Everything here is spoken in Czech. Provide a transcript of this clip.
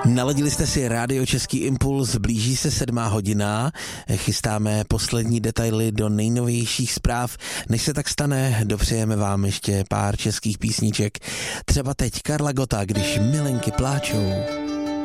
Naladili jste si rádio Český impuls, blíží se 7. hodina, chystáme poslední detaily do nejnovějších zpráv. Než se tak stane, dopřejeme vám ještě pár českých písniček. Třeba teď Karla Gotta, Když milenky pláčou.